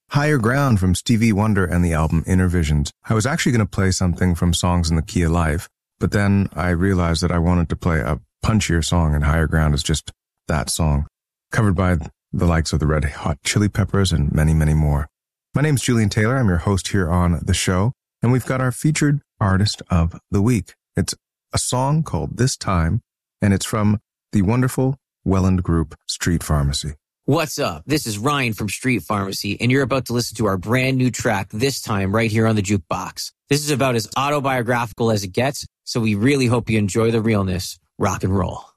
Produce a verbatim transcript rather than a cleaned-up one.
Higher Ground from Stevie Wonder and the album Inner Visions. I was actually going to play something from Songs in the Key of Life, but then I realized that I wanted to play a punchier song, and Higher Ground is just that song, covered by the likes of the Red Hot Chili Peppers and many, many more. My name's Julian Taylor. I'm your host here on the show, and we've got our featured artist of the week. It's a song called This Time, and it's from the wonderful Welland group Street Pharmacy. What's up? This is Ryan from Street Pharmacy, and you're about to listen to our brand new track, This Time, right here on the Jukebox. This is about as autobiographical as it gets, so we really hope you enjoy the realness. Rock and roll.